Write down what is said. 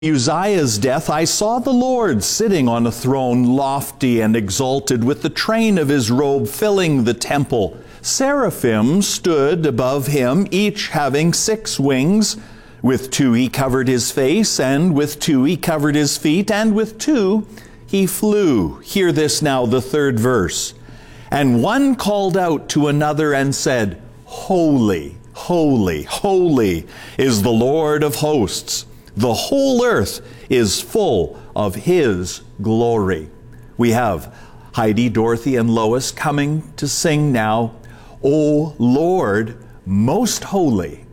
Uzziah's death, I saw the Lord sitting on a throne, lofty and exalted, with the train of his robe filling the temple. Seraphim stood above him, each having 6 wings. With 2 he covered his face, and with 2 he covered his feet, and with 2 he flew. Hear this now, the 3rd verse. And one called out to another and said, Holy, holy, holy is the Lord of hosts. The whole earth is full of His glory. We have Heidi, Dorothy, and Lois coming to sing now, O Lord, most holy.